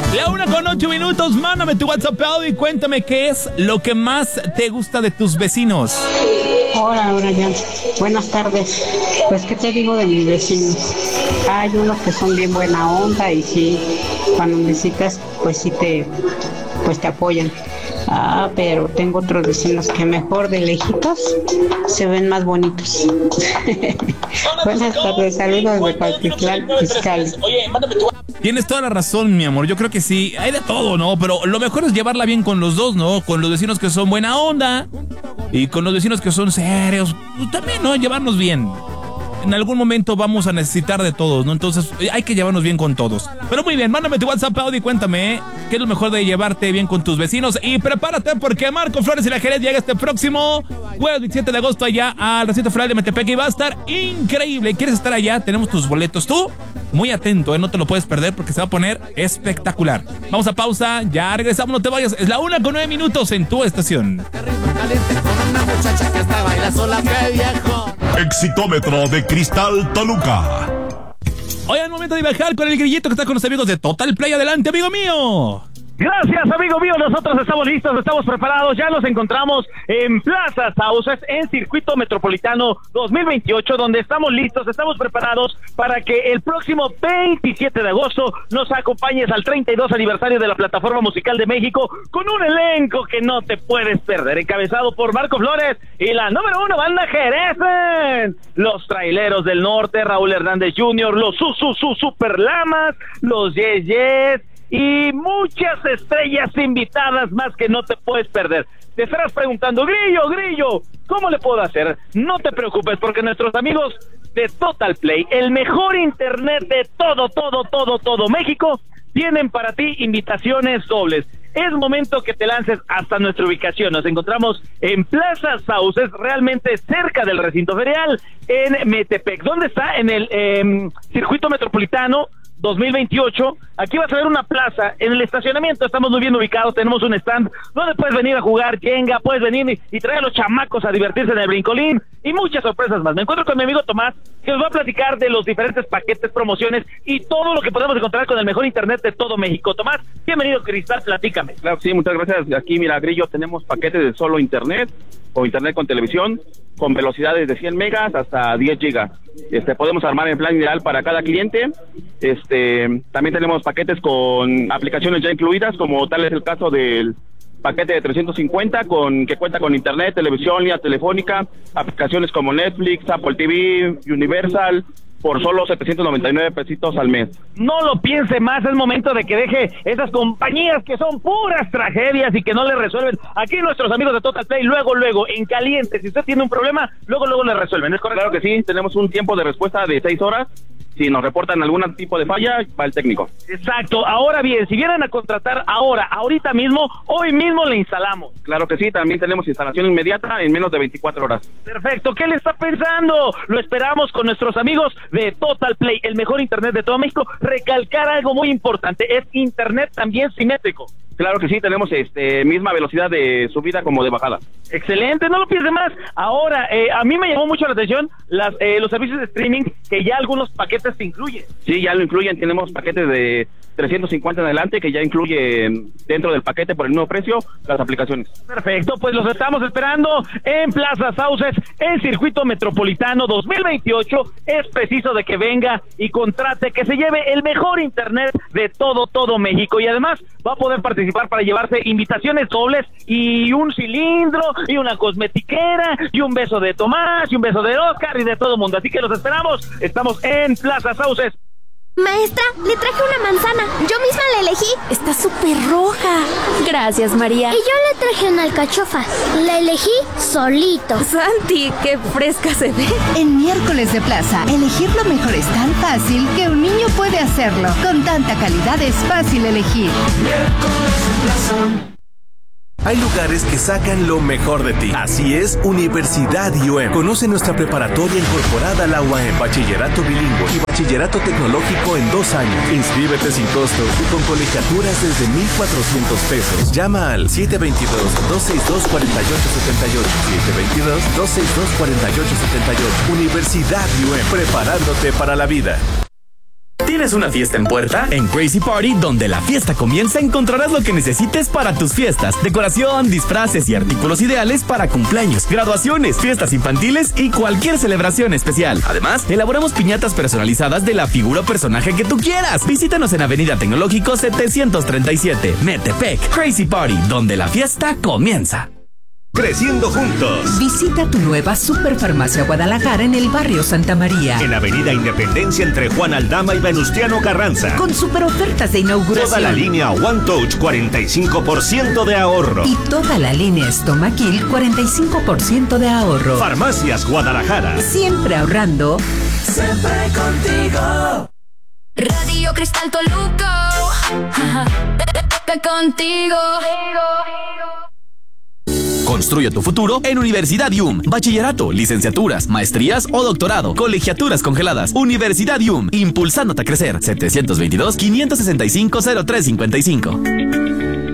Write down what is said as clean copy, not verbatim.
La 1:08, mándame tu WhatsApp audio y cuéntame qué es lo que más te gusta de tus vecinos. Hola, Brian. Buenas tardes. Pues, ¿qué te digo de mis vecinos? Hay unos que son bien buena onda y sí, cuando necesitas, pues sí te apoyan. Pero tengo otros vecinos que mejor de lejitos se ven más bonitos. Buenas tardes, saludos de Cuautitlán, Izcalli. Tienes toda la razón, mi amor, yo creo que sí, hay de todo, ¿no? Pero lo mejor es llevarla bien con los dos, ¿no? Con los vecinos que son buena onda y con los vecinos que son serios, pues también, ¿no? Llevarnos bien. En algún momento vamos a necesitar de todos, ¿no? Entonces hay que llevarnos bien con todos. Pero muy bien, mándame tu WhatsApp audio y cuéntame qué es lo mejor de llevarte bien con tus vecinos. Y prepárate porque Marco Flores y la Jerez llega este próximo jueves 27 de agosto allá al recinto federal de Metepec y va a estar increíble. ¿Quieres estar allá? Tenemos tus boletos. Tú, muy atento, no te lo puedes perder porque se va a poner espectacular. Vamos a pausa, ya regresamos, no te vayas. Es la 1:09 en tu estación. Exitómetro de Cristal Toluca. Hoy es el momento de viajar con el grillito que está con los amigos de Total Play. Adelante, amigo mío. Gracias, amigo mío, nosotros estamos listos, estamos preparados, ya nos encontramos en Plaza Sauces, en Circuito Metropolitano 2028, donde estamos listos, estamos preparados para que el próximo 27 de agosto nos acompañes al 32 aniversario de la Plataforma Musical de México, con un elenco que no te puedes perder, encabezado por Marco Flores y la número 1 banda Jerez, los Traileros del Norte, Raúl Hernández Jr., los Super Lamas, los Yes y muchas estrellas invitadas más que no te puedes perder. Te estarás preguntando, Grillo, ¿cómo le puedo hacer? No te preocupes, porque nuestros amigos de Total Play, el mejor internet de todo México, tienen para ti invitaciones dobles. Es momento que te lances hasta nuestra ubicación. Nos encontramos en Plaza Sauces, realmente cerca del recinto ferial, en Metepec. ¿Dónde está? En el Circuito Metropolitano 2028, aquí vas a ver una plaza, en el estacionamiento estamos muy bien ubicados, tenemos un stand donde puedes venir a jugar Jenga, puedes venir y traer a los chamacos a divertirse en el brincolín y muchas sorpresas más. Me encuentro con mi amigo Tomás, que nos va a platicar de los diferentes paquetes, promociones y todo lo que podemos encontrar con el mejor internet de todo México. Tomás, bienvenido, Cristal, platícame. Claro que sí, muchas gracias. Aquí, mira, Grillo, tenemos paquetes de solo internet o internet con televisión, con velocidades de 100 megas hasta 10 gigas. Podemos armar el plan ideal para cada cliente. También tenemos paquetes con aplicaciones ya incluidas, como tal es el caso del paquete de 350 que cuenta con internet, televisión, línea telefónica, aplicaciones como Netflix, Apple TV, Universal, por solo 799 pesitos al mes. No lo piense más, es momento de que deje esas compañías que son puras tragedias y que no le resuelven. Aquí nuestros amigos de Total Play, luego, en caliente, si usted tiene un problema, luego le resuelven, ¿es correcto? Claro que sí, tenemos un tiempo de respuesta de 6 horas. Si nos reportan algún tipo de falla, va el técnico. Exacto. Ahora bien, si vienen a contratar ahorita mismo, hoy mismo le instalamos. Claro que sí, también tenemos instalación inmediata en menos de 24 horas. Perfecto. ¿Qué le está pensando? Lo esperamos con nuestros amigos de Total Play, el mejor internet de todo México. Recalcar algo muy importante, es internet también simétrico. Claro que sí, tenemos misma velocidad de subida como de bajada. Excelente, no lo piense más. Ahora, a mí me llamó mucho la atención los servicios de streaming que ya algunos paquetes te incluyen. Sí, ya lo incluyen, tenemos paquetes de 350 en adelante que ya incluye dentro del paquete por el mismo precio las aplicaciones. Perfecto, pues los estamos esperando en Plaza Sauces, en Circuito Metropolitano 2028. Es preciso de que venga y contrate, que se lleve el mejor internet de todo México y además va a poder participar para llevarse invitaciones dobles y un cilindro y una cosmetiquera y un beso de Tomás y un beso de Oscar y de todo el mundo. Así que los esperamos. Estamos en Plaza Sauces. Maestra, le traje una manzana. Yo misma la elegí. Está súper roja. Gracias, María. Y yo le traje una alcachofa. La elegí solito. Santi, qué fresca se ve. En Miércoles de Plaza, elegir lo mejor es tan fácil que un niño puede hacerlo. Con tanta calidad es fácil elegir. Miércoles de Plaza. Hay lugares que sacan lo mejor de ti. Así es, Universidad IUEM. Conoce nuestra preparatoria incorporada a la UAM, bachillerato bilingüe y bachillerato tecnológico en 2 años. Inscríbete sin costo y con colegiaturas desde 1,400 pesos. Llama al 722-262-4878. 722-262-4878. Universidad IUEM, preparándote para la vida. ¿Tienes una fiesta en puerta? En Crazy Party, donde la fiesta comienza, encontrarás lo que necesites para tus fiestas. Decoración, disfraces y artículos ideales para cumpleaños, graduaciones, fiestas infantiles y cualquier celebración especial. Además, elaboramos piñatas personalizadas de la figura o personaje que tú quieras. Visítanos en Avenida Tecnológico 737, Metepec. Crazy Party, donde la fiesta comienza. Creciendo juntos. Visita tu nueva Superfarmacia Guadalajara en el barrio Santa María. En Avenida Independencia entre Juan Aldama y Venustiano Carranza. Con super ofertas de inauguración. Toda la línea One Touch, 45% de ahorro. Y toda la línea Stomaquil, 45% de ahorro. Farmacias Guadalajara. Siempre ahorrando. Siempre contigo. Radio Cristal Toluca. Contigo. Construye tu futuro en Universidad IUM. Bachillerato, licenciaturas, maestrías o doctorado. Colegiaturas congeladas. Universidad IUM. Impulsándote a crecer. 722-565-0355.